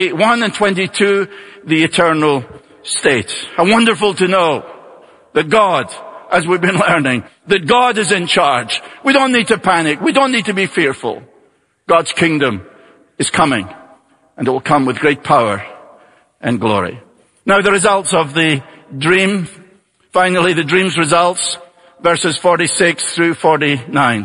1 and 22, the eternal state. How wonderful to know that God, as we've been learning, that God is in charge. We don't need to panic. We don't need to be fearful. God's kingdom is coming, and it will come with great power and glory. Now the results of the dream. Finally, the dream's results, verses 46 through 49.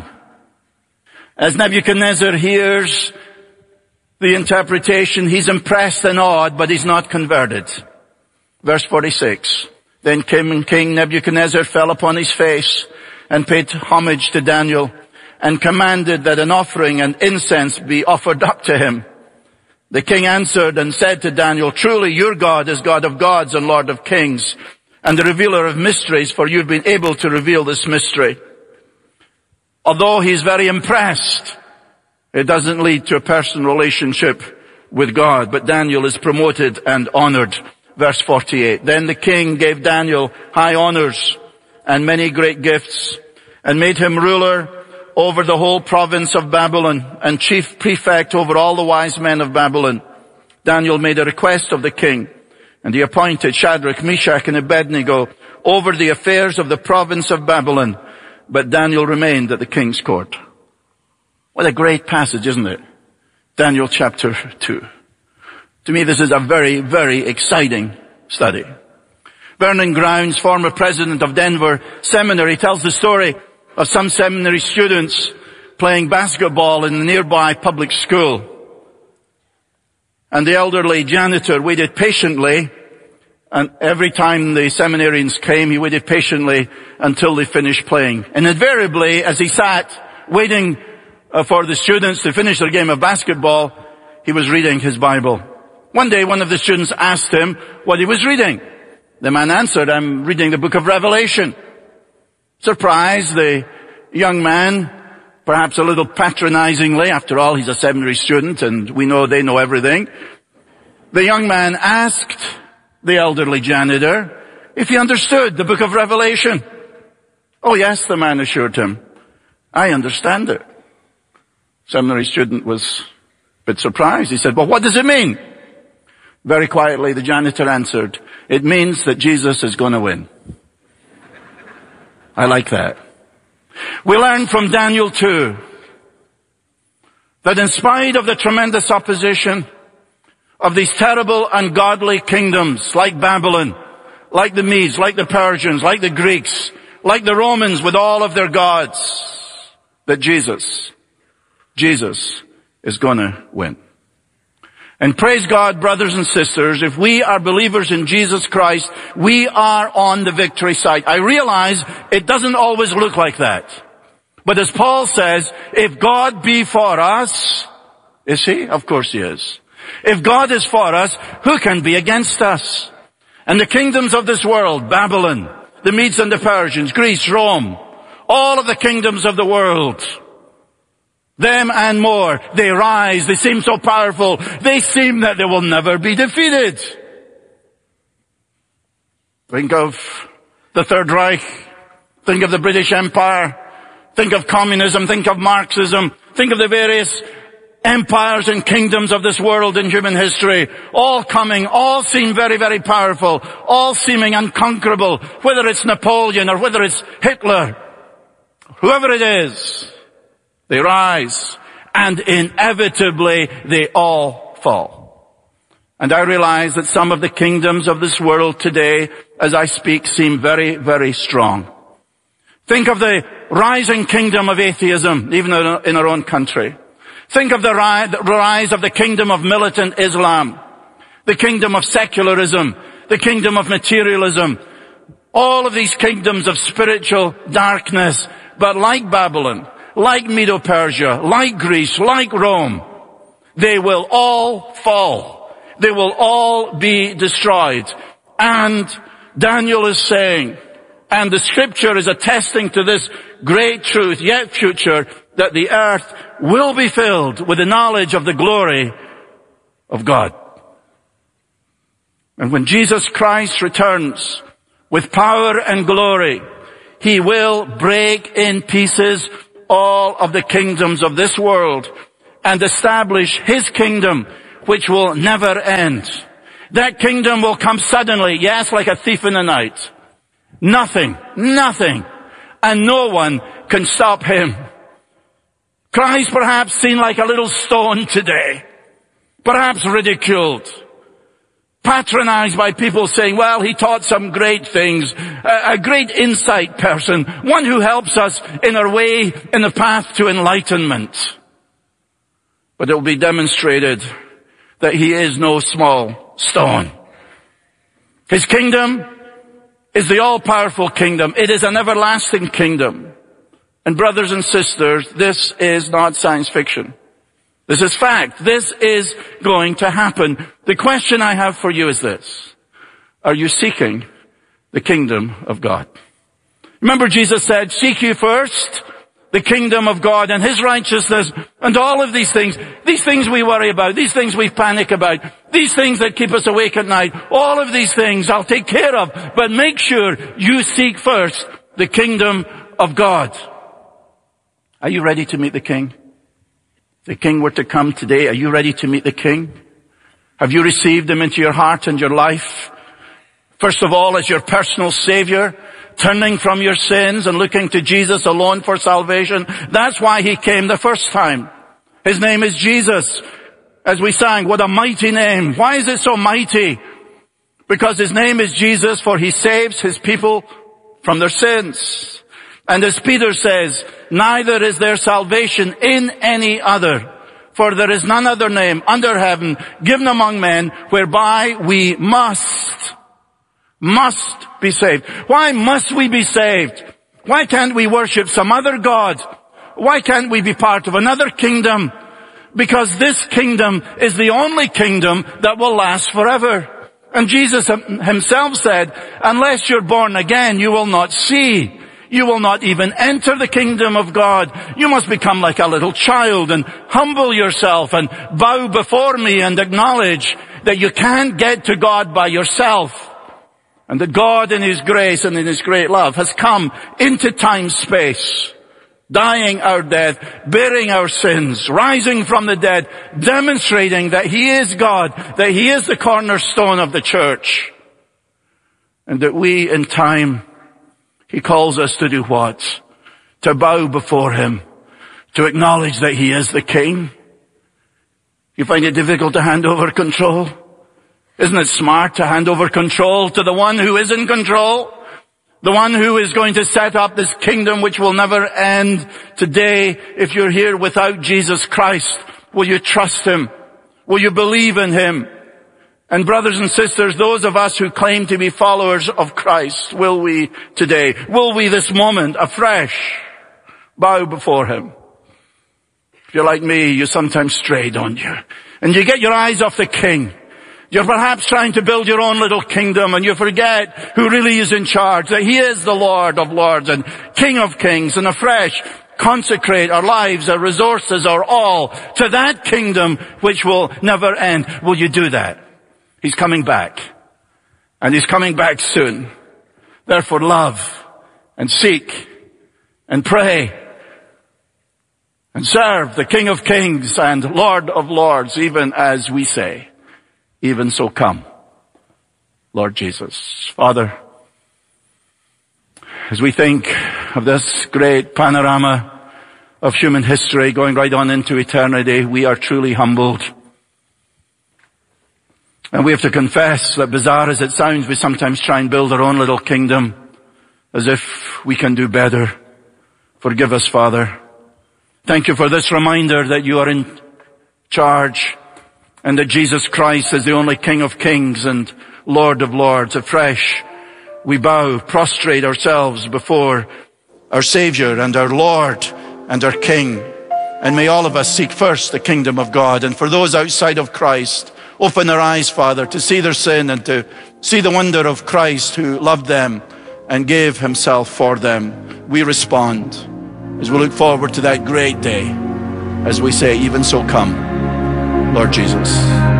As Nebuchadnezzar hears the interpretation, he's impressed and awed, but he's not converted. Verse 46. Then King Nebuchadnezzar fell upon his face and paid homage to Daniel and commanded that an offering and incense be offered up to him. The king answered and said to Daniel, truly your God is God of gods and Lord of kings and the revealer of mysteries, for you've been able to reveal this mystery. Although he's very impressed, it doesn't lead to a personal relationship with God, but Daniel is promoted and honored. Verse 48. Then the king gave Daniel high honors and many great gifts and made him ruler over the whole province of Babylon and chief prefect over all the wise men of Babylon. Daniel made a request of the king, and he appointed Shadrach, Meshach, and Abednego over the affairs of the province of Babylon. But Daniel remained at the king's court. What a great passage, isn't it? Daniel chapter 2. To me, this is a very, very exciting study. Vernon Grounds, former president of Denver Seminary, tells the story of some seminary students playing basketball in the nearby public school. And the elderly janitor waited patiently, and every time the seminarians came, he waited patiently until they finished playing. And invariably, as he sat waiting for the students to finish their game of basketball, he was reading his Bible. One day, one of the students asked him what he was reading. The man answered, I'm reading the book of Revelation. Surprised, the young man, perhaps a little patronizingly, after all, he's a seminary student and we know they know everything. The young man asked the elderly janitor if he understood the book of Revelation. Oh yes, the man assured him. I understand it. Seminary student was a bit surprised. He said, well, what does it mean? Very quietly, the janitor answered, it means that Jesus is going to win. I like that. We learn from Daniel 2 that in spite of the tremendous opposition of these terrible ungodly kingdoms like Babylon, like the Medes, like the Persians, like the Greeks, like the Romans with all of their gods, that Jesus is going to win. And praise God, brothers and sisters, if we are believers in Jesus Christ, we are on the victory side. I realize it doesn't always look like that. But as Paul says, if God be for us, is he? Of course he is. If God is for us, who can be against us? And the kingdoms of this world, Babylon, the Medes and the Persians, Greece, Rome, all of the kingdoms of the world, them and more, they rise, they seem so powerful, they seem that they will never be defeated. Think of the Third Reich, think of the British Empire, think of communism, think of Marxism, think of the various empires and kingdoms of this world in human history, all coming, all seem very, very powerful, all seeming unconquerable, whether it's Napoleon or whether it's Hitler, whoever it is. They rise, and inevitably they all fall. And I realize that some of the kingdoms of this world today, as I speak, seem very, very strong. Think of the rising kingdom of atheism, even in our own country. Think of the rise of the kingdom of militant Islam, the kingdom of secularism, the kingdom of materialism, all of these kingdoms of spiritual darkness, but like Babylon, like Medo-Persia, like Greece, like Rome, they will all fall. They will all be destroyed. And Daniel is saying, and the scripture is attesting to this great truth, yet future, that the earth will be filled with the knowledge of the glory of God. And when Jesus Christ returns with power and glory, he will break in pieces all of the kingdoms of this world and establish his kingdom, which will never end. That kingdom will come suddenly, yes, like a thief in the night. Nothing, and no one can stop him. Christ perhaps seen like a little stone today, perhaps ridiculed, patronized by people saying, well, he taught some great things, a great insight person, one who helps us in our way, in the path to enlightenment. But it will be demonstrated that he is no small stone. His kingdom is the all-powerful kingdom. It is an everlasting kingdom. And brothers and sisters, this is not science fiction. This is fact. This is going to happen. The question I have for you is this. Are you seeking the kingdom of God? Remember Jesus said, seek you first the kingdom of God and his righteousness, and all of these things we worry about, these things we panic about, these things that keep us awake at night, all of these things I'll take care of, but make sure you seek first the kingdom of God. Are you ready to meet the King? If the King were to come today, are you ready to meet the King? Have you received him into your heart and your life? First of all, as your personal Savior, turning from your sins and looking to Jesus alone for salvation. That's why he came the first time. His name is Jesus. As we sang, what a mighty name. Why is it so mighty? Because his name is Jesus, for he saves his people from their sins. And as Peter says, neither is there salvation in any other, for there is none other name under heaven given among men whereby we must be saved. Why must we be saved? Why can't we worship some other God? Why can't we be part of another kingdom? Because this kingdom is the only kingdom that will last forever. And Jesus himself said, unless you're born again, you will not see. You will not even enter the kingdom of God. You must become like a little child and humble yourself and bow before me and acknowledge that you can't get to God by yourself. And that God in his grace and in his great love has come into time-space, dying our death, bearing our sins, rising from the dead, demonstrating that he is God, that he is the cornerstone of the church. And that we in time, he calls us to do what? To bow before him, to acknowledge that he is the King. You find it difficult to hand over control? Isn't it smart to hand over control to the one who is in control? The one who is going to set up this kingdom which will never end. Today, if you're here without Jesus Christ, will you trust him? Will you believe in him? And brothers and sisters, those of us who claim to be followers of Christ, will we today, will we this moment afresh bow before him? If you're like me, you sometimes stray, don't you? And you get your eyes off the King. You're perhaps trying to build your own little kingdom and you forget who really is in charge, that he is the Lord of Lords and King of Kings, and afresh consecrate our lives, our resources, our all to that kingdom which will never end. Will you do that? He's coming back, and he's coming back soon. Therefore love and seek and pray and serve the King of Kings and Lord of Lords, even as we say, even so come, Lord Jesus. Father, as we think of this great panorama of human history going right on into eternity, we are truly humbled. And we have to confess that, bizarre as it sounds, we sometimes try and build our own little kingdom as if we can do better. Forgive us, Father. Thank you for this reminder that you are in charge, and that Jesus Christ is the only King of Kings and Lord of Lords. Afresh, we bow, prostrate ourselves before our Savior and our Lord and our King. And may all of us seek first the kingdom of God. And for those outside of Christ, open their eyes, Father, to see their sin and to see the wonder of Christ who loved them and gave himself for them. We respond as we look forward to that great day, as we say, even so come, Lord Jesus.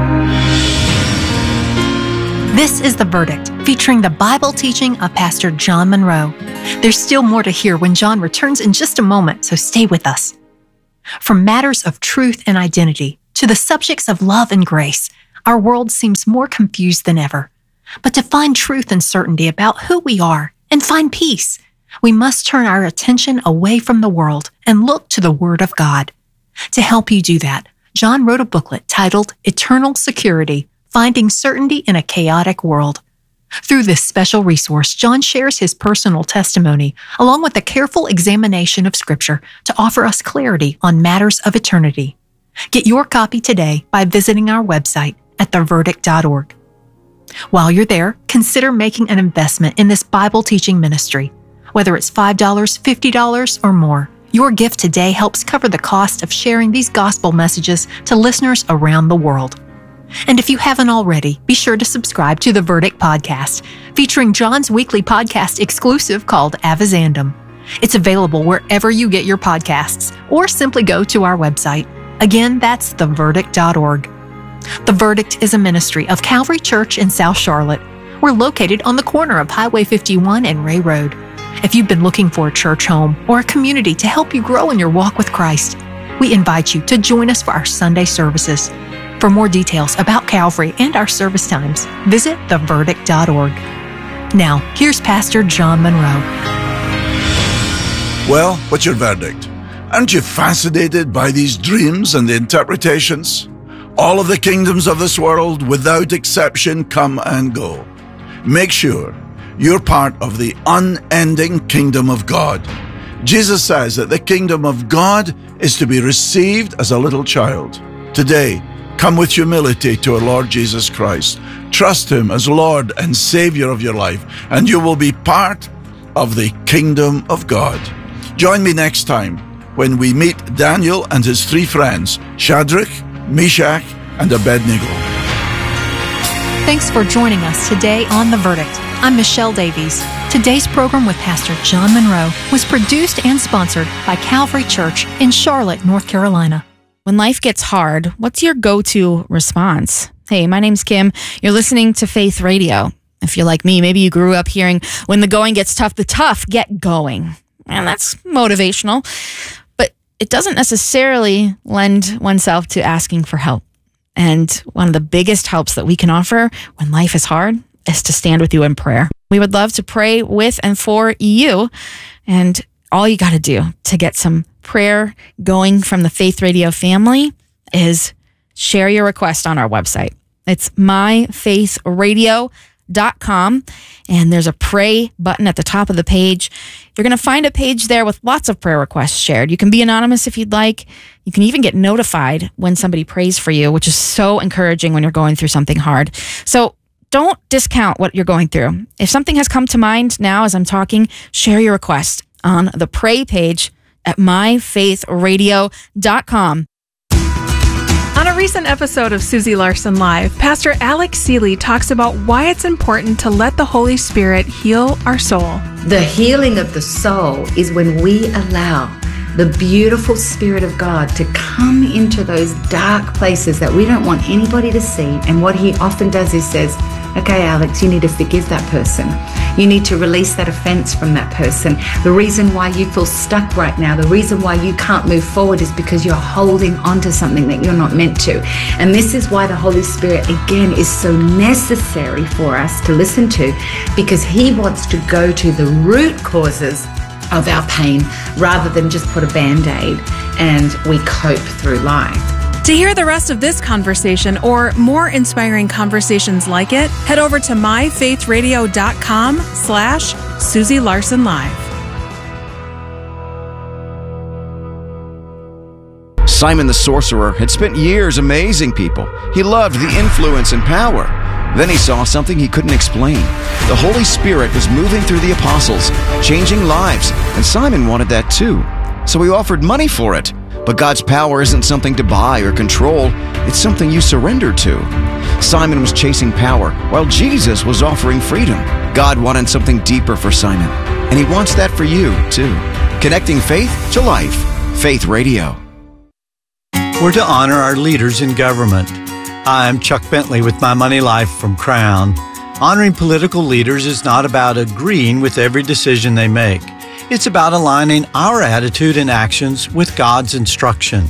This is The Verdict, featuring the Bible teaching of Pastor John Monroe. There's still more to hear when John returns in just a moment, so stay with us. From matters of truth and identity to the subjects of love and grace, our world seems more confused than ever. But to find truth and certainty about who we are and find peace, we must turn our attention away from the world and look to the Word of God. To help you do that, John wrote a booklet titled Eternal Security, Finding Certainty in a Chaotic World. Through this special resource, John shares his personal testimony along with a careful examination of Scripture to offer us clarity on matters of eternity. Get your copy today by visiting our website at theverdict.org. While you're there, consider making an investment in this Bible teaching ministry. Whether it's $5, $50, or more, your gift today helps cover the cost of sharing these gospel messages to listeners around the world. And if you haven't already, be sure to subscribe to The Verdict Podcast, featuring John's weekly podcast exclusive called Avizandum. It's available wherever you get your podcasts, or simply go to our website. Again, that's theverdict.org. The Verdict is a ministry of Calvary Church in South Charlotte. We're located on the corner of Highway 51 and Ray Road. If you've been looking for a church home or a community to help you grow in your walk with Christ, we invite you to join us for our Sunday services. For more details about Calvary and our service times, visit theverdict.org. Now, here's Pastor John Monroe. Well, what's your verdict? Aren't you fascinated by these dreams and the interpretations? All of the kingdoms of this world, without exception, come and go. Make sure you're part of the unending kingdom of God. Jesus says that the kingdom of God is to be received as a little child. Today, come with humility to our Lord Jesus Christ. Trust Him as Lord and Savior of your life, and you will be part of the kingdom of God. Join me next time when we meet Daniel and his three friends, Shadrach, Meshach, and Abednego. Thanks for joining us today on The Verdict. I'm Michelle Davies. Today's program with Pastor John Monroe was produced and sponsored by Calvary Church in Charlotte, North Carolina. When life gets hard, what's your go-to response? Hey, my name's Kim. You're listening to Faith Radio. If you're like me, maybe you grew up hearing, when the going gets tough, the tough get going. And that's motivational. But it doesn't necessarily lend oneself to asking for help. And one of the biggest helps that we can offer when life is hard is to stand with you in prayer. We would love to pray with and for you. And all you got to do to get some prayer going from the Faith Radio family is share your request on our website. It's myfaithradio.com, and there's a pray button at the top of the page. You're going to find a page there with lots of prayer requests shared. You can be anonymous if you'd like. You can even get notified when somebody prays for you, which is so encouraging when you're going through something hard. So don't discount what you're going through. If something has come to mind now as I'm talking, share your request on the pray page at myfaithradio.com. On a recent episode of Susie Larson Live, Pastor Alex Seeley talks about why it's important to let the Holy Spirit heal our soul. The healing of the soul is when we allow the beautiful Spirit of God to come into those dark places that we don't want anybody to see. And what He often does is says, okay, Alex, you need to forgive that person. You need to release that offense from that person. The reason why you feel stuck right now, the reason why you can't move forward is because you're holding on to something that you're not meant to. And this is why the Holy Spirit, again, is so necessary for us to listen to, because He wants to go to the root causes of our pain rather than just put a Band-Aid and we cope through life. To hear the rest of this conversation or more inspiring conversations like it, head over to myfaithradio.com/Susie Larson Live. Simon the sorcerer had spent years amazing people. He loved the influence and power. Then he saw something he couldn't explain. The Holy Spirit was moving through the apostles, changing lives, and Simon wanted that too. So he offered money for it. But God's power isn't something to buy or control. It's something you surrender to. Simon was chasing power, while Jesus was offering freedom. God wanted something deeper for Simon, and He wants that for you, too. Connecting faith to life. Faith Radio. We're to honor our leaders in government. I'm Chuck Bentley with My Money Life from Crown. Honoring political leaders is not about agreeing with every decision they make. It's about aligning our attitude and actions with God's instruction.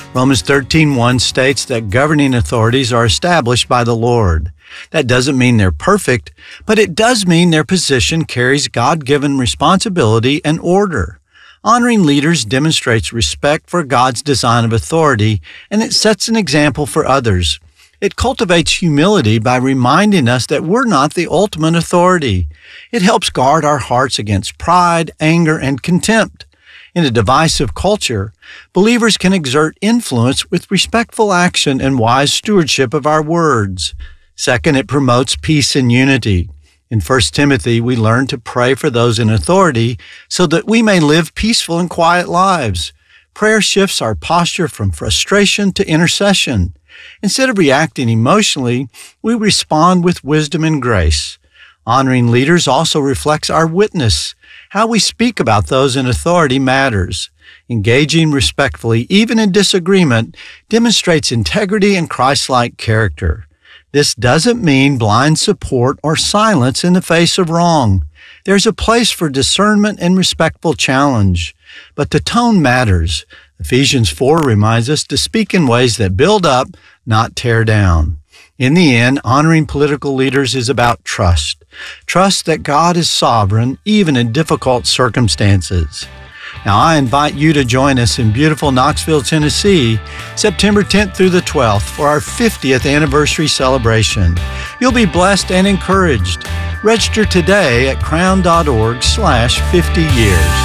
Romans 13:1 states that governing authorities are established by the Lord. That doesn't mean they're perfect, but it does mean their position carries God-given responsibility and order. Honoring leaders demonstrates respect for God's design of authority, and it sets an example for others. It cultivates humility by reminding us that we're not the ultimate authority. It helps guard our hearts against pride, anger, and contempt. In a divisive culture, believers can exert influence with respectful action and wise stewardship of our words. Second, it promotes peace and unity. In 1 Timothy, we learn to pray for those in authority so that we may live peaceful and quiet lives. Prayer shifts our posture from frustration to intercession. Instead of reacting emotionally, we respond with wisdom and grace. Honoring leaders also reflects our witness. How we speak about those in authority matters. Engaging respectfully, even in disagreement, demonstrates integrity and Christ-like character. This doesn't mean blind support or silence in the face of wrong. There's a place for discernment and respectful challenge. But the tone matters. Ephesians 4 reminds us to speak in ways that build up, not tear down. In the end, honoring political leaders is about trust. Trust that God is sovereign, even in difficult circumstances. Now, I invite you to join us in beautiful Knoxville, Tennessee, September 10th through the 12th for our 50th anniversary celebration. You'll be blessed and encouraged. Register today at crown.org/50years.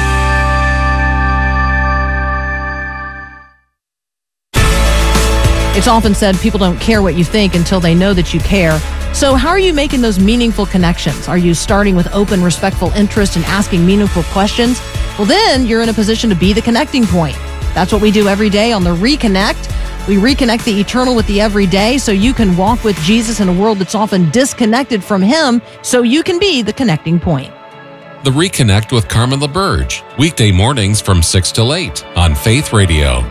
It's often said people don't care what you think until they know that you care. So how are you making those meaningful connections? Are you starting with open, respectful interest and asking meaningful questions? Well, then you're in a position to be the connecting point. That's what we do every day on the Reconnect. We reconnect the eternal with the everyday so you can walk with Jesus in a world that's often disconnected from Him, so you can be the connecting point. The Reconnect with Carmen LaBerge, weekday mornings from 6 till 8 on Faith Radio.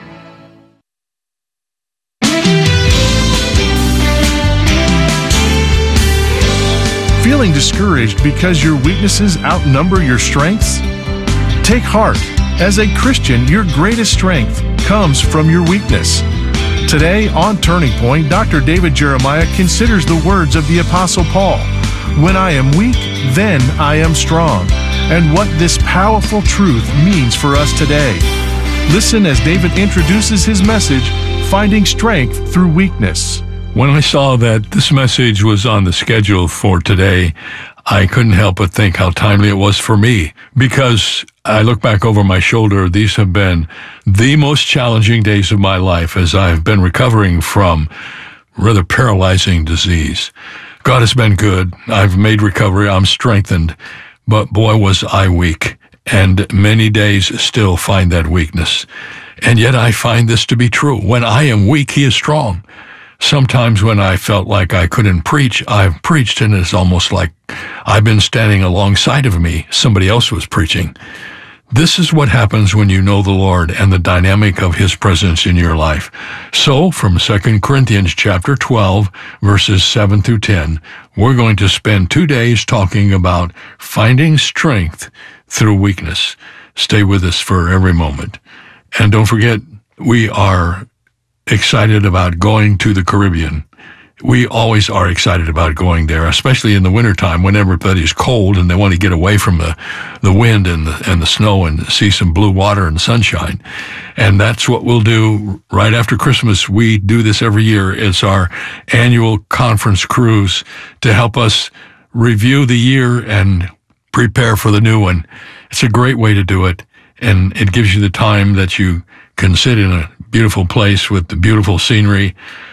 Feeling discouraged because your weaknesses outnumber your strengths? Take heart. As a Christian, your greatest strength comes from your weakness. Today on Turning Point, Dr. David Jeremiah considers the words of the Apostle Paul, "When I am weak, then I am strong," and what this powerful truth means for us today. Listen as David introduces his message, Finding Strength Through Weakness. When I saw that this message was on the schedule for today, I couldn't help but think how timely it was for me, because I look back over my shoulder. These have been the most challenging days of my life as I've been recovering from rather paralyzing disease. God has been good. I've made recovery. I'm strengthened. But boy, was I weak. And many days still find that weakness. And yet I find this to be true. When I am weak, He is strong. Sometimes when I felt like I couldn't preach, I've preached, and it's almost like I've been standing alongside of me. Somebody else was preaching. This is what happens when you know the Lord and the dynamic of His presence in your life. So, from 2 Corinthians chapter 12, verses 7 through 10, we're going to spend 2 days talking about finding strength through weakness. Stay with us for every moment. And don't forget, we are excited about going to the Caribbean. We always are excited about going there, especially in the wintertime when everybody's cold and they want to get away from the wind and the snow and see some blue water and sunshine. And that's what we'll do right after Christmas. We do this every year. It's our annual conference cruise to help us review the year and prepare for the new one. It's a great way to do it, and it gives you the time that you can sit in a beautiful place with the beautiful scenery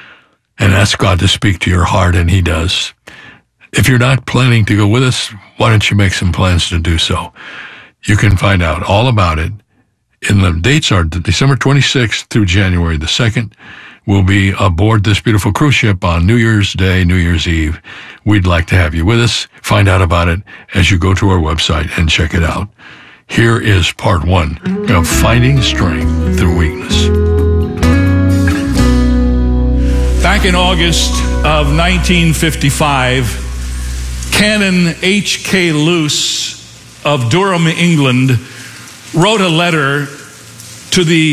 and ask God to speak to your heart, and He does. If you're not planning to go with us, why don't you make some plans to do so? You can find out all about it. And the dates are December 26th through January the 2nd. We'll be aboard this beautiful cruise ship on New Year's Day, New Year's Eve. We'd like to have you with us. Find out about it as you go to our website and check it out. Here is part 1 of Finding Strength Through Weakness. Back in August of 1955, Canon H.K. Luce of Durham, England, wrote a letter to the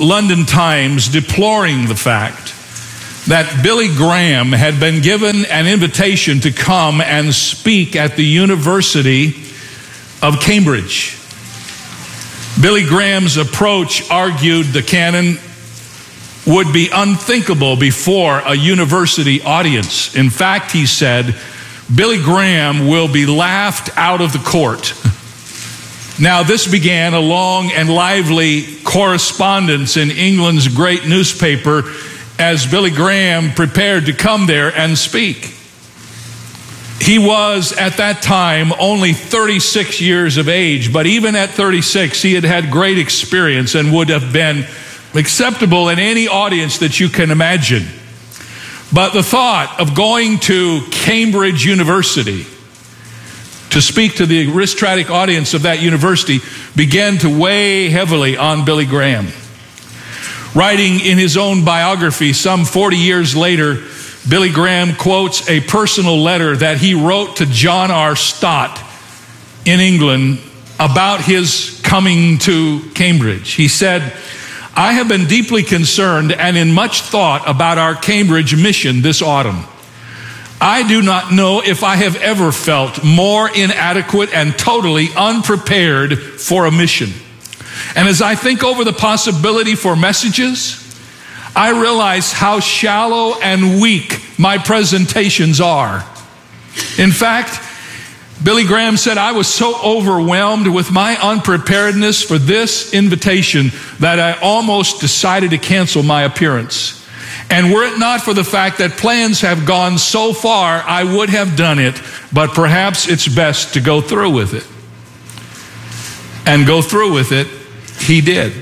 London Times deploring the fact that Billy Graham had been given an invitation to come and speak at the University of Cambridge. Billy Graham's approach, argued the canon, would be unthinkable before a university audience. In fact, he said, Billy Graham will be laughed out of the court. Now, this began a long and lively correspondence in England's great newspaper as Billy Graham prepared to come there and speak. He was, at that time, only 36 years of age, but even at 36, he had had great experience and would have been acceptable in any audience that you can imagine. But the thought of going to Cambridge University to speak to the aristocratic audience of that university began to weigh heavily on Billy Graham. Writing in his own biography some 40 years later, Billy Graham quotes a personal letter that he wrote to John R. Stott in England about his coming to Cambridge. He said, I have been deeply concerned and in much thought about our Cambridge mission this autumn. I do not know if I have ever felt more inadequate and totally unprepared for a mission. And as I think over the possibility for messages, I realize how shallow and weak my presentations are. In fact, Billy Graham said, I was so overwhelmed with my unpreparedness for this invitation that I almost decided to cancel my appearance. And were it not for the fact that plans have gone so far, I would have done it, but perhaps it's best to go through with it. And go through with it, he did.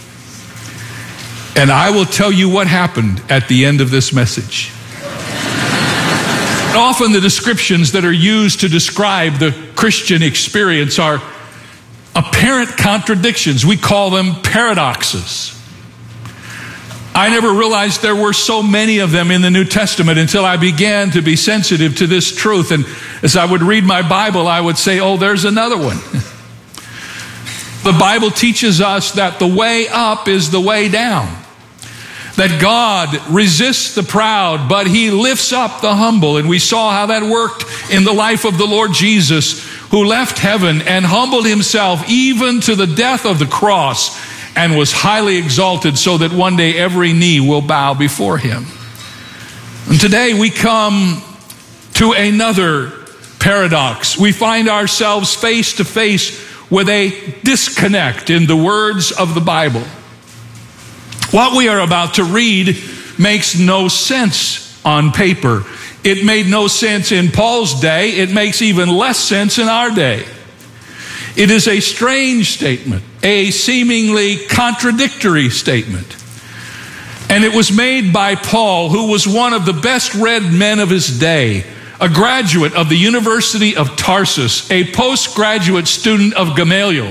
And I will tell you what happened at the end of this message. Often the descriptions that are used to describe the Christian experience are apparent contradictions. We call them paradoxes. I never realized there were so many of them in the New Testament until I began to be sensitive to this truth. And as I would read my Bible, I would say, oh, there's another one. The Bible teaches us that the way up is the way down. That God resists the proud, but he lifts up the humble. And we saw how that worked in the life of the Lord Jesus, who left heaven and humbled himself even to the death of the cross and was highly exalted so that one day every knee will bow before him. And today we come to another paradox. We find ourselves face to face with a disconnect in the words of the Bible. What we are about to read makes no sense on paper. It made no sense in Paul's day. It makes even less sense in our day. It is a strange statement, a seemingly contradictory statement. And it was made by Paul, who was one of the best read men of his day, a graduate of the University of Tarsus, a postgraduate student of Gamaliel.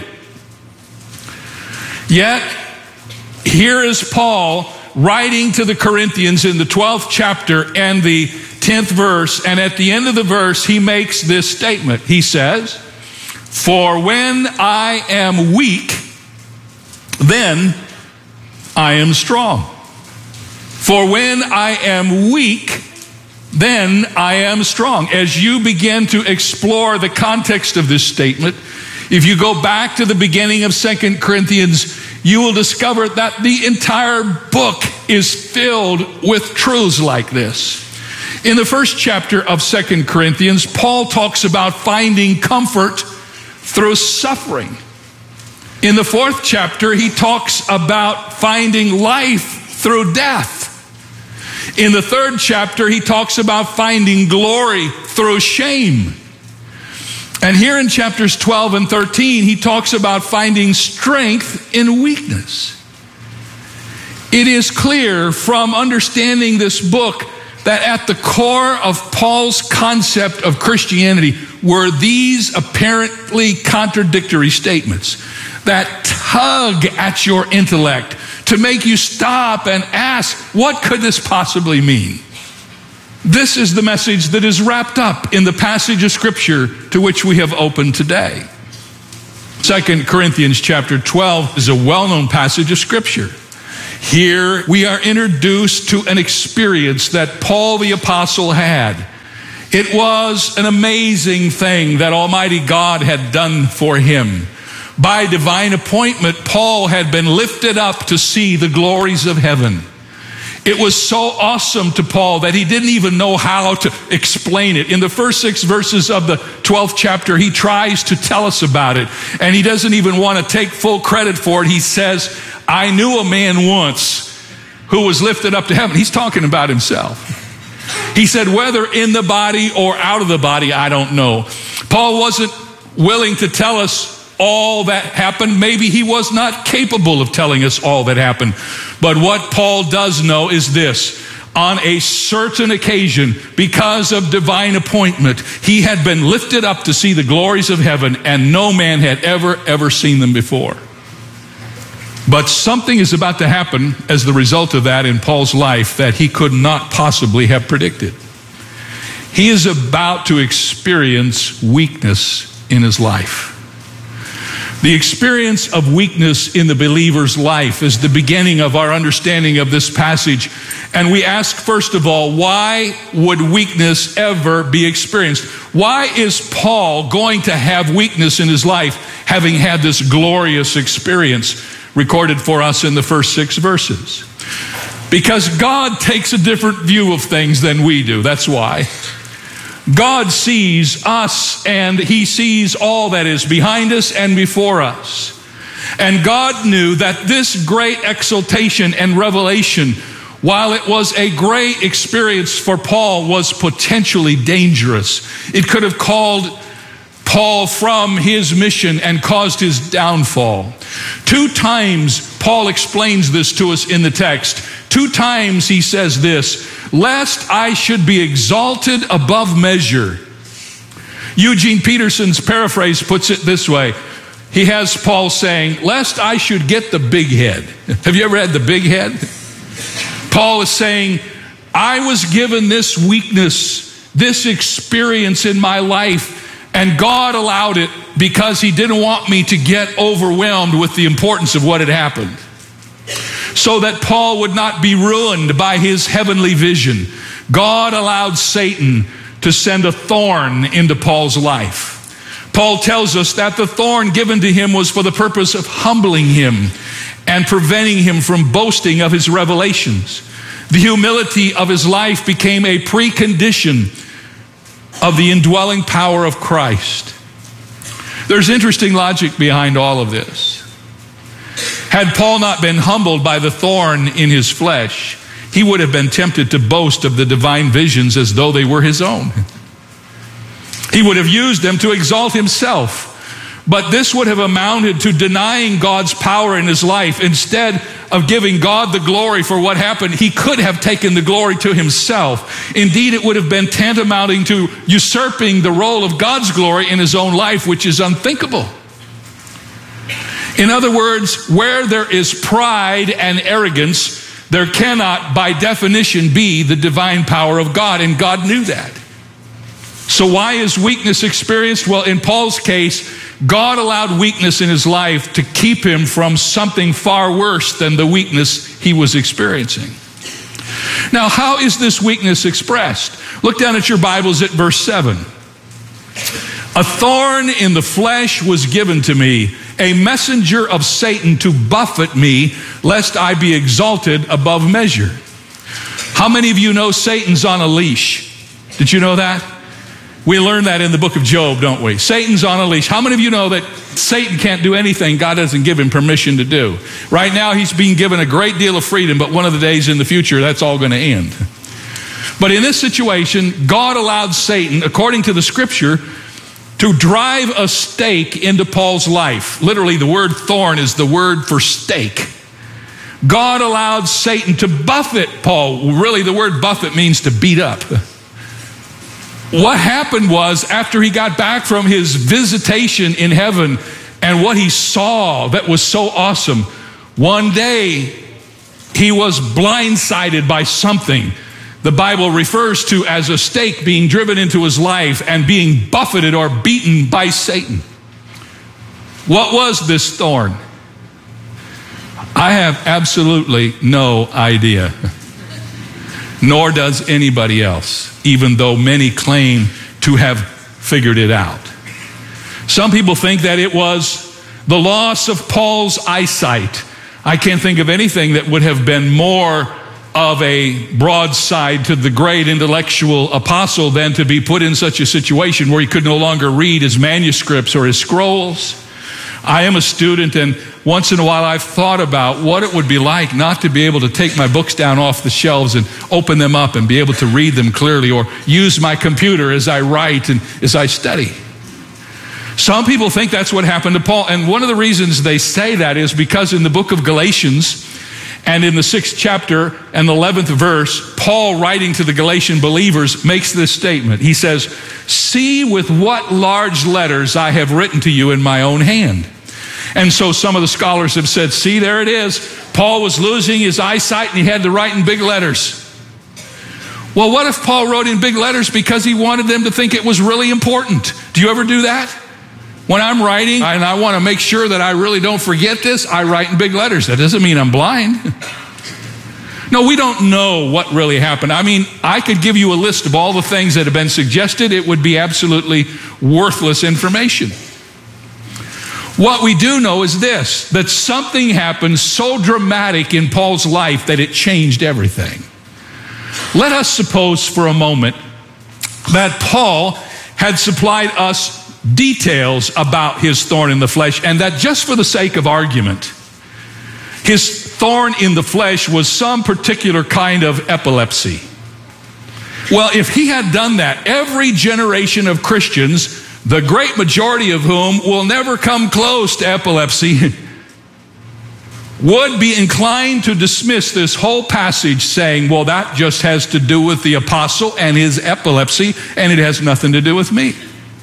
Yet, here is Paul writing to the Corinthians in the 12th chapter and the 10th verse, and at the end of the verse, he makes this statement. He says, "For when I am weak, then I am strong. For when I am weak, then I am strong." As you begin to explore the context of this statement, if you go back to the beginning of 2 Corinthians, you will discover that the entire book is filled with truths like this. In the first chapter of 2 Corinthians, Paul talks about finding comfort through suffering. In the 4th chapter, he talks about finding life through death. In the 3rd chapter, he talks about finding glory through shame. And here in chapters 12 and 13, he talks about finding strength in weakness. It is clear from understanding this book that at the core of Paul's concept of Christianity were these apparently contradictory statements that tug at your intellect to make you stop and ask, what could this possibly mean? This is the message that is wrapped up in the passage of Scripture to which we have opened today. 2 Corinthians chapter 12 is a well-known passage of Scripture. Here we are introduced to an experience that Paul the Apostle had. It was an amazing thing that Almighty God had done for him. By divine appointment, Paul had been lifted up to see the glories of heaven. It was so awesome to Paul that he didn't even know how to explain it. In the first 6 verses of the 12th chapter, he tries to tell us about it, and he doesn't even want to take full credit for it. He says, I knew a man once who was lifted up to heaven. He's talking about himself. He said, whether in the body or out of the body, I don't know. Paul wasn't willing to tell us all that happened. Maybe he was not capable of telling us all that happened. But what Paul does know is this. On a certain occasion, because of divine appointment, he had been lifted up to see the glories of heaven, and no man had ever seen them before. But something is about to happen as the result of that in Paul's life that he could not possibly have predicted. He is about to experience weakness in his life. The experience of weakness in the believer's life is the beginning of our understanding of this passage. And we ask, first of all, why would weakness ever be experienced? Why is Paul going to have weakness in his life, having had this glorious experience recorded for us in the first 6 verses? Because God takes a different view of things than we do. That's why. God sees us, and he sees all that is behind us and before us. And God knew that this great exaltation and revelation, while it was a great experience for Paul, was potentially dangerous. It could have called Paul from his mission and caused his downfall. 2 times Paul explains this to us in the text. 2 times he says this, lest I should be exalted above measure. Eugene Peterson's paraphrase puts it this way. He has Paul saying, lest I should get the big head. Have you ever had the big head? Paul is saying, I was given this weakness, this experience in my life, and God allowed it because he didn't want me to get overwhelmed with the importance of what had happened. So that Paul would not be ruined by his heavenly vision, God allowed Satan to send a thorn into Paul's life. Paul tells us that the thorn given to him was for the purpose of humbling him and preventing him from boasting of his revelations. The humility of his life became a precondition of the indwelling power of Christ. There's interesting logic behind all of this. Had Paul not been humbled by the thorn in his flesh, he would have been tempted to boast of the divine visions as though they were his own. He would have used them to exalt himself. But this would have amounted to denying God's power in his life. Instead of giving God the glory for what happened, he could have taken the glory to himself. Indeed, it would have been tantamounting to usurping the role of God's glory in his own life, which is unthinkable. In other words, where there is pride and arrogance, there cannot, by definition, be the divine power of God, and God knew that. So why is weakness experienced? Well, in Paul's case, God allowed weakness in his life to keep him from something far worse than the weakness he was experiencing. Now, how is this weakness expressed? Look down at your Bibles at verse 7. A thorn in the flesh was given to me, a messenger of Satan to buffet me, lest I be exalted above measure. How many of you know Satan's on a leash? Did you know that? We learn that in the book of Job, don't we? Satan's on a leash. How many of you know that Satan can't do anything God doesn't give him permission to do? Right now, he's being given a great deal of freedom, but one of the days in the future, that's all going to end. But in this situation, God allowed Satan, according to the scripture, to drive a stake into Paul's life. Literally, the word thorn is the word for stake. God allowed Satan to buffet Paul. Really, the word buffet means to beat up. What happened was, after he got back from his visitation in heaven and what he saw that was so awesome, one day he was blindsided by something the Bible refers to as a stake being driven into his life and being buffeted or beaten by Satan. What was this thorn? I have absolutely no idea. Nor does anybody else, even though many claim to have figured it out. Some people think that it was the loss of Paul's eyesight. I can't think of anything that would have been more of a broadside to the great intellectual apostle than to be put in such a situation where he could no longer read his manuscripts or his scrolls. I am a student, and once in a while I've thought about what it would be like not to be able to take my books down off the shelves and open them up and be able to read them clearly, or use my computer as I write and as I study. Some people think that's what happened to Paul, and one of the reasons they say that is because in the book of Galatians and in the 6th chapter and the 11th verse, Paul, writing to the Galatian believers, makes this statement. He says, "See with what large letters I have written to you in my own hand." And so some of the scholars have said, see, there it is. Paul was losing his eyesight and he had to write in big letters. Well, what if Paul wrote in big letters because he wanted them to think it was really important? Do you ever do that? When I'm writing and I want to make sure that I really don't forget this, I write in big letters. That doesn't mean I'm blind. No, we don't know what really happened. I mean, I could give you a list of all the things that have been suggested. It would be absolutely worthless information. What we do know is this, that something happened so dramatic in Paul's life that it changed everything. Let us suppose for a moment that Paul had supplied us details about his thorn in the flesh, and that just for the sake of argument, his thorn in the flesh was some particular kind of epilepsy. Well, if he had done that, every generation of Christians, the great majority of whom will never come close to epilepsy, would be inclined to dismiss this whole passage saying, well, that just has to do with the apostle and his epilepsy, and it has nothing to do with me.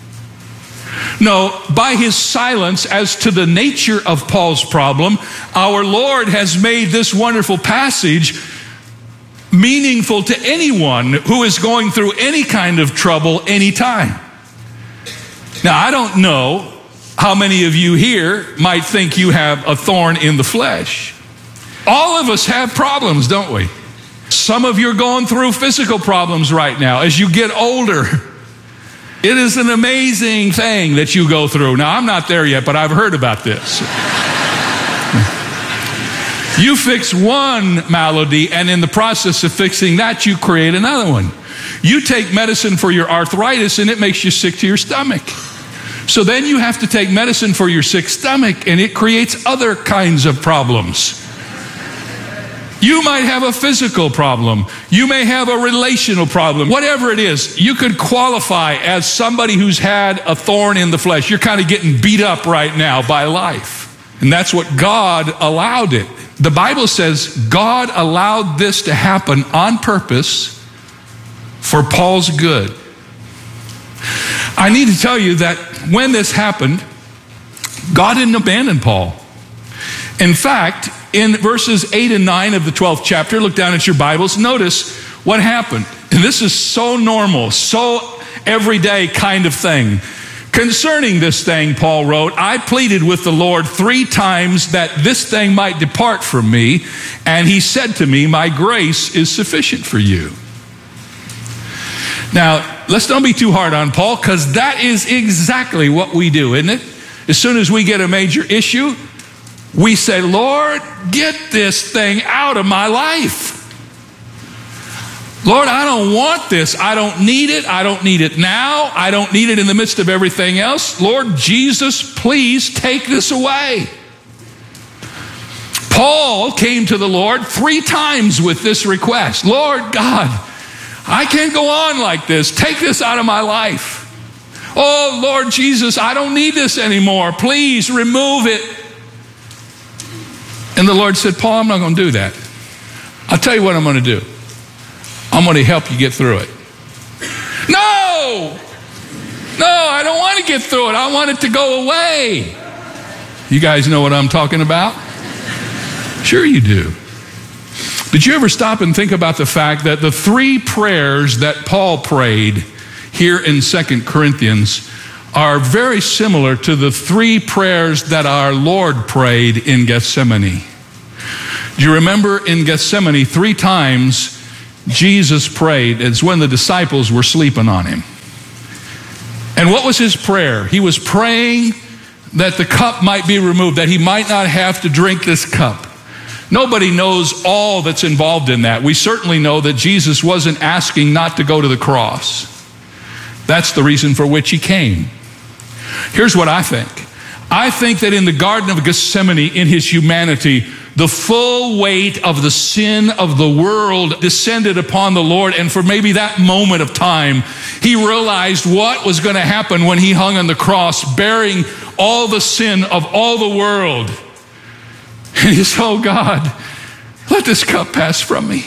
No, by his silence as to the nature of Paul's problem, our Lord has made this wonderful passage meaningful to anyone who is going through any kind of trouble anytime. Now, I don't know how many of you here might think you have a thorn in the flesh. All of us have problems, don't we? Some of you are going through physical problems right now as you get older. It is an amazing thing that you go through. Now, I'm not there yet, but I've heard about this. You fix one malady, and in the process of fixing that, you create another one. You take medicine for your arthritis, and it makes you sick to your stomach. So then you have to take medicine for your sick stomach, and it creates other kinds of problems. You might have a physical problem. You may have a relational problem. Whatever it is, you could qualify as somebody who's had a thorn in the flesh. You're kind of getting beat up right now by life. And that's what God allowed it. The Bible says God allowed this to happen on purpose for Paul's good. I need to tell you that when this happened, God didn't abandon Paul. In fact, in verses 8 and 9 of the 12th chapter, look down at your Bibles, notice what happened. And this is so normal, so everyday kind of thing. Concerning this thing, Paul wrote, I pleaded with the Lord 3 times that this thing might depart from me. And he said to me, my grace is sufficient for you. Now, let's don't be too hard on Paul, because that is exactly what we do, isn't it? As soon as we get a major issue, we say, Lord, get this thing out of my life. Lord, I don't want this. I don't need it. I don't need it now. I don't need it in the midst of everything else. Lord Jesus, please take this away. Paul came to the Lord 3 times with this request. Lord God, I can't go on like this. Take this out of my life. Oh, Lord Jesus, I don't need this anymore. Please remove it. And the Lord said, Paul, I'm not going to do that. I'll tell you what I'm going to do. I'm going to help you get through it. No, I don't want to get through it. I want it to go away. You guys know what I'm talking about? Sure you do. Did you ever stop and think about the fact that the 3 prayers that Paul prayed here in 2 Corinthians are very similar to the 3 prayers that our Lord prayed in Gethsemane? Do you remember in Gethsemane 3 times Jesus prayed? It's when the disciples were sleeping on him. And what was his prayer? He was praying that the cup might be removed, that he might not have to drink this cup. Nobody knows all that's involved in that. We certainly know that Jesus wasn't asking not to go to the cross. That's the reason for which he came. Here's what I think. I think that in the Garden of Gethsemane, in his humanity, the full weight of the sin of the world descended upon the Lord. And for maybe that moment of time, he realized what was going to happen when he hung on the cross, bearing all the sin of all the world. And he said, oh God, let this cup pass from me.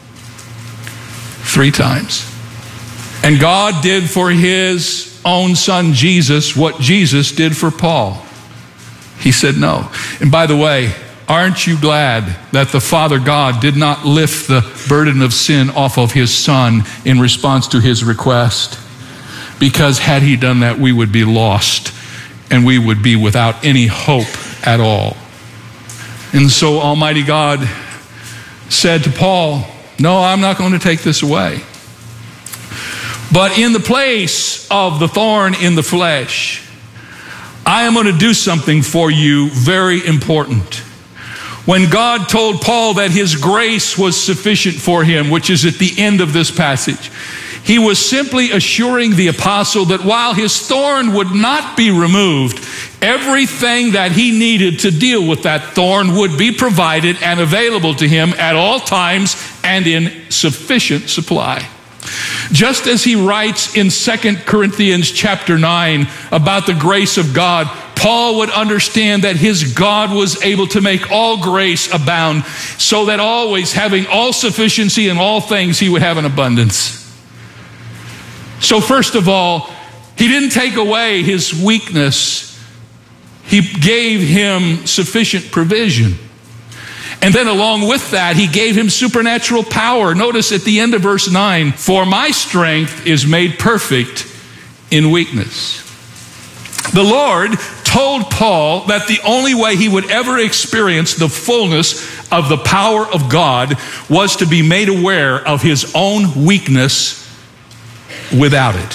3 times. And God did for his own son Jesus what Jesus did for Paul. He said no. And by the way, aren't you glad that the Father God did not lift the burden of sin off of his son in response to his request? Because had he done that, we would be lost and we would be without any hope at all. And so Almighty God said to Paul, no, I'm not going to take this away. But in the place of the thorn in the flesh, I am going to do something for you very important. When God told Paul that his grace was sufficient for him, which is at the end of this passage, he was simply assuring the apostle that while his thorn would not be removed, everything that he needed to deal with that thorn would be provided and available to him at all times and in sufficient supply. Just as he writes in 2 Corinthians chapter 9 about the grace of God, Paul would understand that his God was able to make all grace abound, so that always having all sufficiency in all things, he would have an abundance. So first of all, he didn't take away his weakness. He gave him sufficient provision. And then along with that, he gave him supernatural power. Notice at the end of verse 9, for my strength is made perfect in weakness. The Lord told Paul that the only way he would ever experience the fullness of the power of God was to be made aware of his own weakness without it.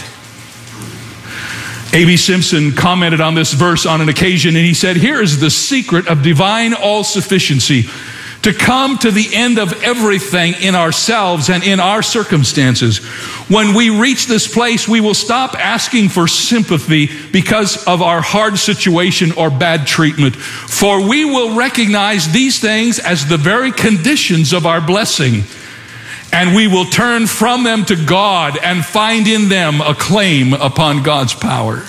A.B. Simpson commented on this verse on an occasion, and he said, here is the secret of divine all-sufficiency: to come to the end of everything in ourselves and in our circumstances. When we reach this place, we will stop asking for sympathy because of our hard situation or bad treatment, for we will recognize these things as the very conditions of our blessing, and we will turn from them to God and find in them a claim upon God's power.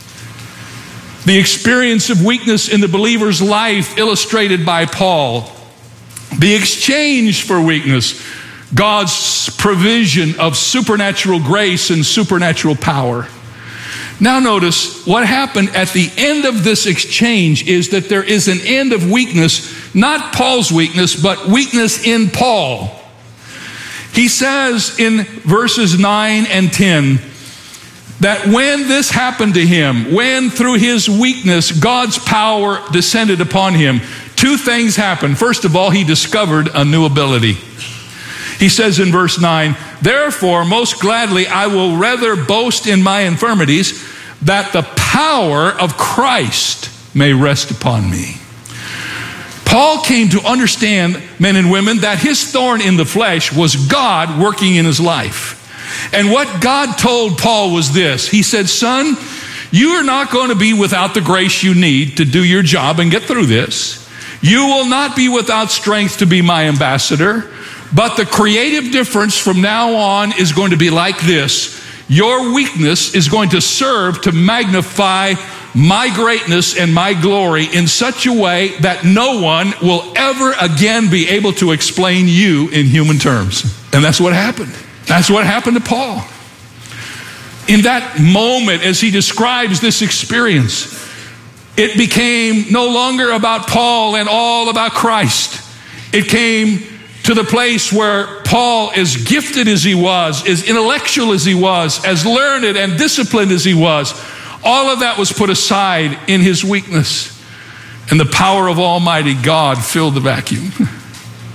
The experience of weakness in the believer's life illustrated by Paul. The exchange for weakness, God's provision of supernatural grace and supernatural power. Now notice what happened at the end of this exchange is that there is an end of weakness, not Paul's weakness, but weakness in Paul. He says in verses 9 and 10 that when this happened to him, when through his weakness God's power descended upon him, 2 things happened. First of all, he discovered a new ability. He says in verse 9, therefore, most gladly I will rather boast in my infirmities, that the power of Christ may rest upon me. Paul came to understand, men and women, that his thorn in the flesh was God working in his life. And what God told Paul was this. He said, son, you are not going to be without the grace you need to do your job and get through this. You will not be without strength to be my ambassador, but the creative difference from now on is going to be like this. Your weakness is going to serve to magnify my greatness and my glory in such a way that no one will ever again be able to explain you in human terms. And that's what happened. That's what happened to Paul. In that moment, as he describes this experience, it became no longer about Paul and all about Christ. It came to the place where Paul, as gifted as he was, as intellectual as he was, as learned and disciplined as he was, all of that was put aside in his weakness. And the power of Almighty God filled the vacuum.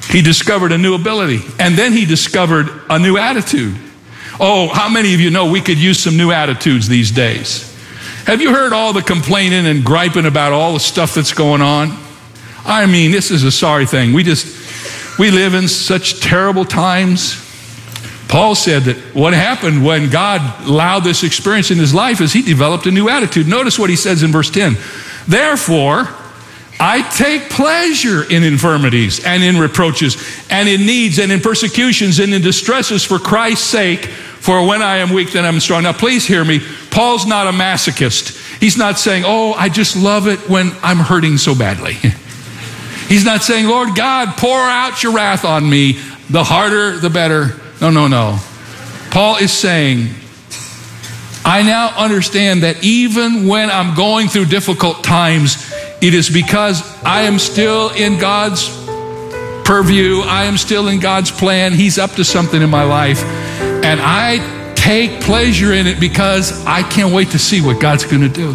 He discovered a new ability, and then he discovered a new attitude. Oh, how many of you know we could use some new attitudes these days? Have you heard all the complaining and griping about all the stuff that's going on? I mean, this is a sorry thing. We live in such terrible times. Paul said that what happened when God allowed this experience in his life is he developed a new attitude. Notice what he says in verse 10. Therefore, I take pleasure in infirmities and in reproaches and in needs and in persecutions and in distresses for Christ's sake. For when I am weak, then I'm strong. Now, please hear me. Paul's not a masochist. He's not saying, oh, I just love it when I'm hurting so badly. He's not saying, Lord God, pour out your wrath on me. The harder, the better. No. Paul is saying, I now understand that even when I'm going through difficult times, it is because I am still in God's purview. I am still in God's plan. He's up to something in my life. And I take pleasure in it because I can't wait to see what God's going to do.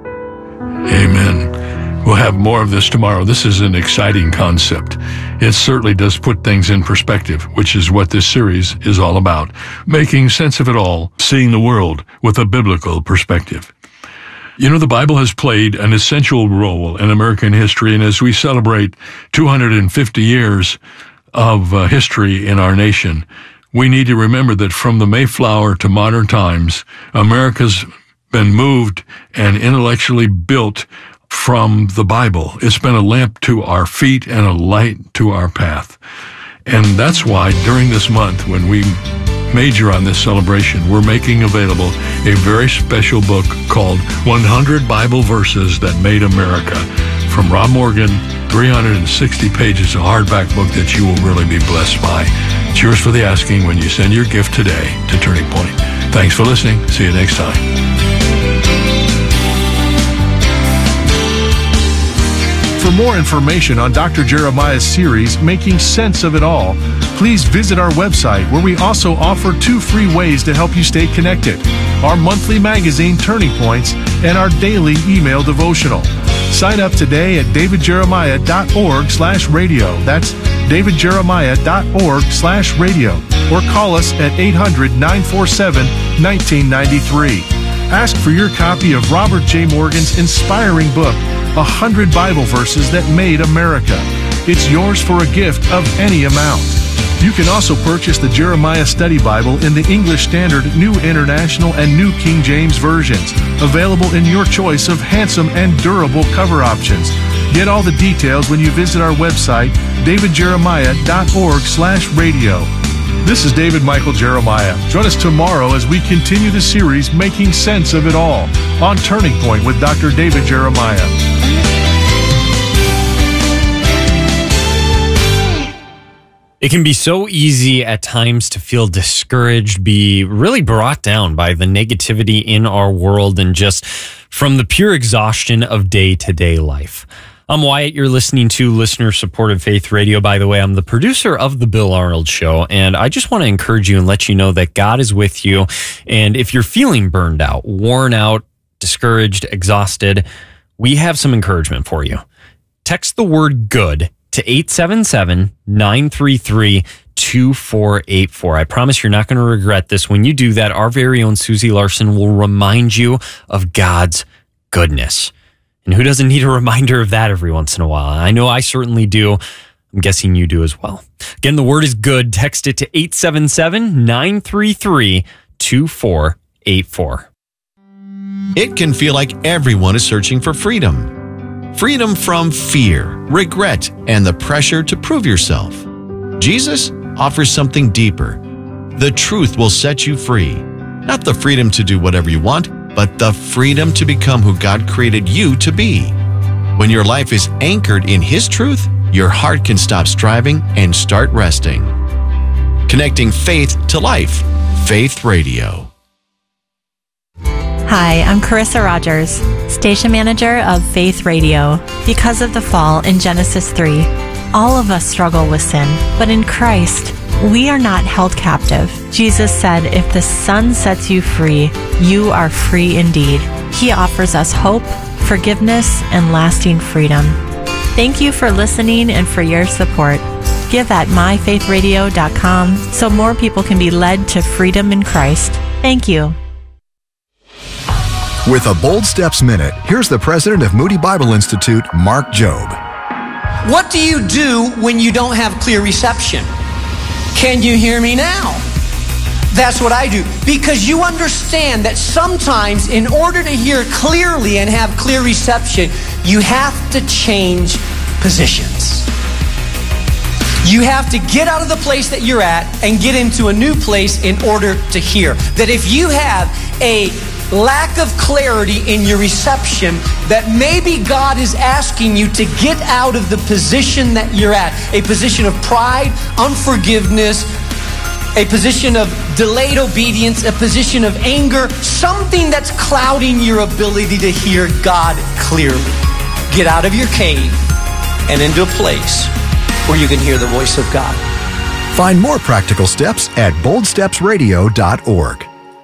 Amen. We'll have more of this tomorrow. This is an exciting concept. It certainly does put things in perspective, which is what this series is all about. Making sense of it all, seeing the world with a biblical perspective. You know, the Bible has played an essential role in American history, and as we celebrate 250 years of history in our nation, we need to remember that from the Mayflower to modern times, America's been moved and intellectually built from the Bible. It's been a lamp to our feet and a light to our path. And that's why during this month, when we major on this celebration, we're making available a very special book called 100 Bible Verses That Made America from Rob Morgan, 360 pages, a hardback book that you will really be blessed by. It's yours for the asking when you send your gift today to Turning Point. Thanks for listening. See you next time. For more information on Dr. Jeremiah's series, Making Sense of It All, please visit our website where we also offer 2 free ways to help you stay connected. Our monthly magazine, Turning Points, and our daily email devotional. Sign up today at davidjeremiah.org/radio. That's davidjeremiah.org/radio. Or call us at 800-947-1993. Ask for your copy of Robert J. Morgan's inspiring book, 100 Bible Verses That Made America. It's yours for a gift of any amount. You can also purchase the Jeremiah Study Bible in the English Standard, New International, and New King James versions, available in your choice of handsome and durable cover options. Get all the details when you visit our website, davidjeremiah.org/radio. This is David Michael Jeremiah. Join us tomorrow as we continue the series, Making Sense of It All, on Turning Point with Dr. David Jeremiah. It can be so easy at times to feel discouraged, be really brought down by the negativity in our world and just from the pure exhaustion of day-to-day life. I'm Wyatt. You're listening to listener-supported Faith Radio. By the way, I'm the producer of The Bill Arnold Show, and I just want to encourage you and let you know that God is with you. And if you're feeling burned out, worn out, discouraged, exhausted, we have some encouragement for you. Text the word GOOD to 877-933-2484. I promise you're not going to regret this. When you do that, our very own Susie Larson will remind you of God's goodness. And who doesn't need a reminder of that every once in a while? I know I certainly do. I'm guessing you do as well. Again, the word is good. Text it to 877-933-2484. It can feel like everyone is searching for freedom. Freedom from fear, regret, and the pressure to prove yourself. Jesus offers something deeper. The truth will set you free. Not the freedom to do whatever you want, but the freedom to become who God created you to be. When your life is anchored in His truth, your heart can stop striving and start resting. Connecting faith to life. Faith Radio. Hi, I'm Carissa Rogers, station manager of Faith Radio. Because of the fall in Genesis 3, all of us struggle with sin, but in Christ, we are not held captive. Jesus said, if the Son sets you free, you are free indeed. He offers us hope, forgiveness, and lasting freedom. Thank you for listening and for your support. Give at myfaithradio.com so more people can be led to freedom in Christ. Thank you. With a Bold Steps Minute, here's the president of Moody Bible Institute, Mark Jobe. What do you do when you don't have clear reception? Can you hear me now? That's what I do. Because you understand that sometimes in order to hear clearly and have clear reception, you have to change positions. You have to get out of the place that you're at and get into a new place in order to hear. That if you have a lack of clarity in your reception, that maybe God is asking you to get out of the position that you're at, a position of pride, unforgiveness, a position of delayed obedience, a position of anger, something that's clouding your ability to hear God clearly. Get out of your cave and into a place where you can hear the voice of God. Find more practical steps at boldstepsradio.org.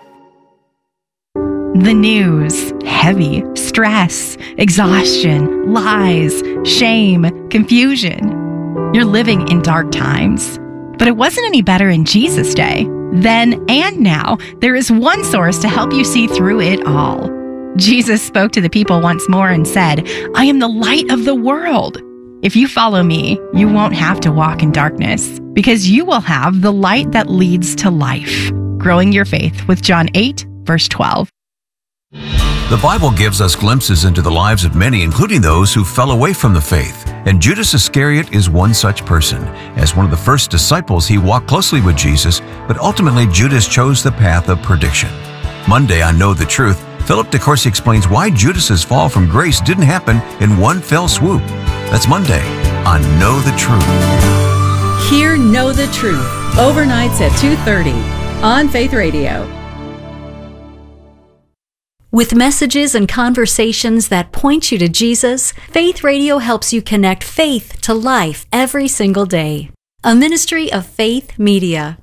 The news, heavy, stress, exhaustion, lies, shame, confusion. You're living in dark times. But it wasn't any better in Jesus' day. Then and now, there is one source to help you see through it all. Jesus spoke to the people once more and said, "I am the light of the world. If you follow me, you won't have to walk in darkness, because you will have the light that leads to life." Growing your faith with John 8, verse 12. The Bible gives us glimpses into the lives of many, including those who fell away from the faith. And Judas Iscariot is one such person. As one of the first disciples, he walked closely with Jesus, but ultimately Judas chose the path of perdition. Monday on Know the Truth, Philip DeCourcy explains why Judas's fall from grace didn't happen in one fell swoop. That's Monday on Know the Truth. Hear Know the Truth, overnights at 2:30 on Faith Radio. With messages and conversations that point you to Jesus, Faith Radio helps you connect faith to life every single day. A ministry of Faith Media.